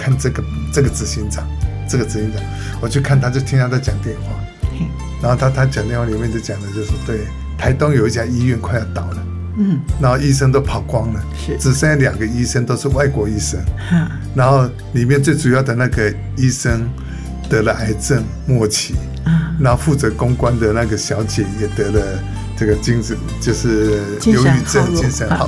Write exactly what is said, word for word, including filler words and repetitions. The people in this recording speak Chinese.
看这个这个执行长，这个执行长，我去看他就听他在讲电话，然后他他讲电话里面就讲的就是对，台东有一家医院快要倒了。嗯，然后医生都跑光了，只剩下两个医生，都是外国医生。然后里面最主要的那个医生得了癌症末期，然后负责公关的那个小姐也得了这个精神，就是忧郁症、精神好